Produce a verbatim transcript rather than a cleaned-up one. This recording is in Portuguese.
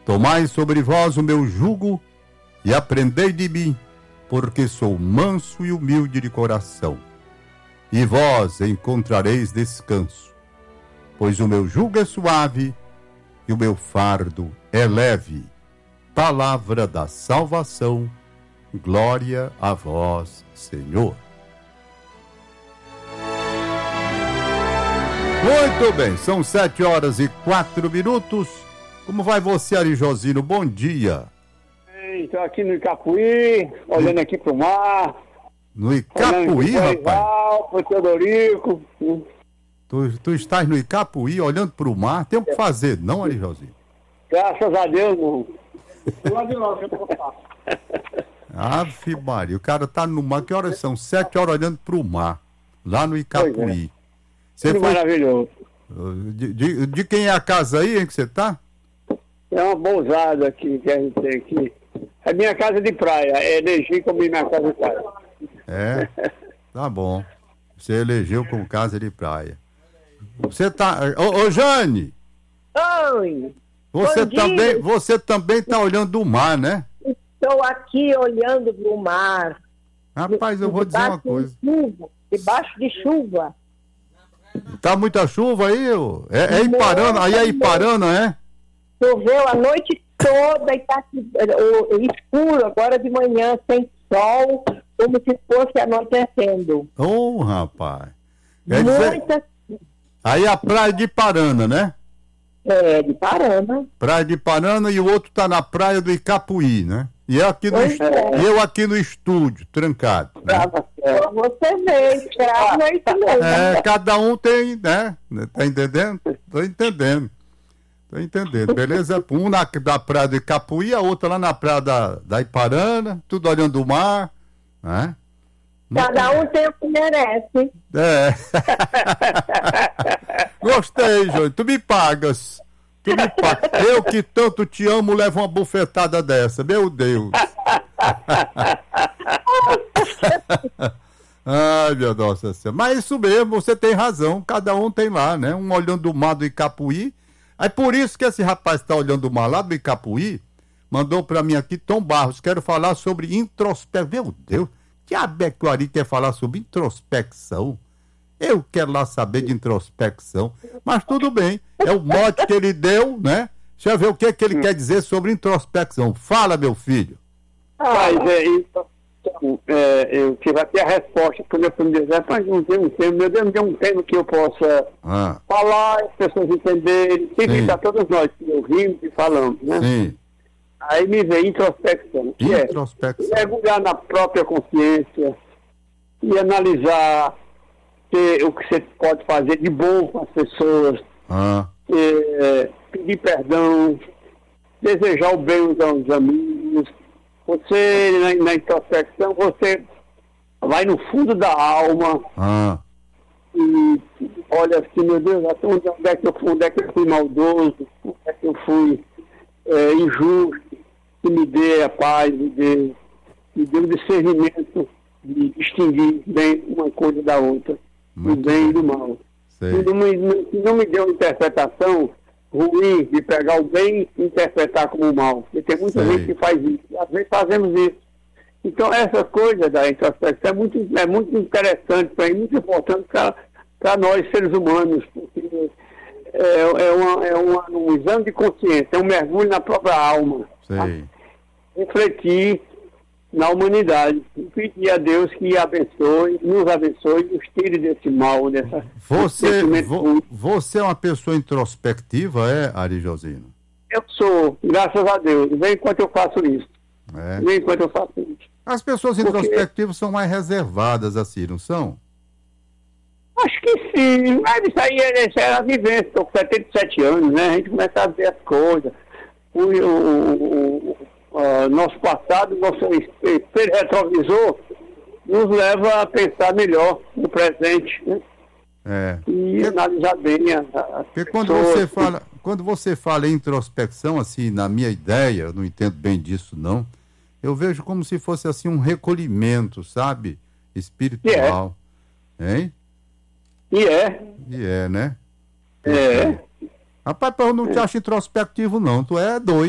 Tomai sobre vós o meu jugo e aprendei de mim, porque sou manso e humilde de coração. E vós encontrareis descanso, pois o meu jugo é suave e o meu fardo é leve. Palavra da salvação, glória a vós, Senhor. Muito bem, são sete horas e quatro minutos. Como vai você, Ari Josino? Bom dia. Estou aqui no Icapuí, olhando aqui pro mar. No Icapuí, rapaz? Pro Teodorico. Tu, tu estás no Icapuí, olhando pro mar. Tem o que fazer, não, Ari Josino? Graças a Deus, não. Ave Maria, o cara tá no mar. Que horas são? Sete horas olhando pro mar, lá no Icapuí. Você foi... maravilhoso. De, de, de quem é a casa aí, hein, que você tá? É uma pousada aqui que a gente tem aqui. É minha casa de praia. É eleger como minha casa de praia. É, tá bom. Você elegeu como casa de praia. Você tá... Ô, ô Jane! Oi! Você também, você também tá olhando o mar, né? Estou aqui olhando pro mar. Rapaz, eu vou dizer uma coisa. De chuva, debaixo de chuva. Tá muita chuva aí? É, é Iparana, aí é Iparana, é? Choveu a noite toda e tá o, o escuro agora de manhã, sem sol, como se fosse anoitecendo. Ô, oh, rapaz. Quer Muita... dizer, aí a praia de Iparana, né? É, de Iparana. Praia de Iparana e o outro tá na praia do Icapuí, né? E eu aqui no, est... é. eu aqui no estúdio, trancado. Né? Você vê, escravo é isso mesmo. É, cada um tem, né? Tá entendendo? Tô entendendo. Tô entendendo, beleza? Um na da praia do Icapuí, a outra lá na praia da, da Iparana, tudo olhando o mar, né? Cada um tem o que merece. É. Gostei, João. Tu me pagas. Tu me pagas. Eu que tanto te amo, levo uma bufetada dessa. Meu Deus. Ai, meu Nossa Senhora. Mas isso mesmo, você tem razão. Cada um tem lá, né? Um olhando o mar do Icapuí. Aí por isso que esse rapaz está olhando o mar lá do Icapuí, mandou para mim aqui, Tom Barros, quero falar sobre introspecção. Meu Deus, que diabo é que o Ari quer falar sobre introspecção? Eu quero lá saber de introspecção. Mas tudo bem, é o mote que ele deu, né? Deixa eu ver o que, que ele quer dizer sobre introspecção. Fala, meu filho. Mas é isso. É, eu tive até a resposta quando eu fui me dizer, mas não tem um tema, meu Deus, não tem um tema que eu possa ah. falar, as pessoas entenderem, tem que estar todos nós que ouvimos e falamos, né? Sim. Aí me vem introspecção, que introspecção. é mergulhar na própria consciência e analisar que, o que você pode fazer de bom com as pessoas, ah. é, pedir perdão, desejar o bem aos amigos. Você, na, na introspecção, você vai no fundo da alma ah. e olha assim, meu Deus, onde é que eu fui, onde é que eu fui maldoso, onde é que eu fui é, injusto, que me dê a paz, me dê, me dê o discernimento de distinguir bem uma coisa da outra, do bem e do mal. E não me, não, não me deu interpretação ruim de pegar o bem e interpretar como o mal. Porque tem muita Sei. gente que faz isso. Às vezes fazemos isso. Então, essa coisa da introspecção é muito, é muito interessante para mim, muito importante para nós, seres humanos. Porque é, é, uma, é uma, um exame de consciência, é um mergulho na própria alma. Tá? Refletir na humanidade. E pedir a Deus que abençoe, nos abençoe, nos tire desse mal, dessa... Você, vo, você é uma pessoa introspectiva, é, Ari Josino? Eu sou, graças a Deus. Vem enquanto eu faço isso. É. Vem enquanto eu faço isso. As pessoas Porque... introspectivas são mais reservadas assim, não são? Acho que sim. Mas isso aí é, é a vivência. Estou com setenta e sete anos, né? A gente começa a ver as coisas. O, o, o, o nosso passado, nosso espelho retrovisor, nos leva a pensar melhor no presente, né? É. E Porque... analisar bem a, a Porque quando você fala, quando você fala em introspecção, assim, na minha ideia, eu não entendo bem disso, não. Eu vejo como se fosse, assim, um recolhimento, sabe? Espiritual. É. Hein? E é. E é, né? É. Rapaz, eu não te acho introspectivo, não. Tu é doido.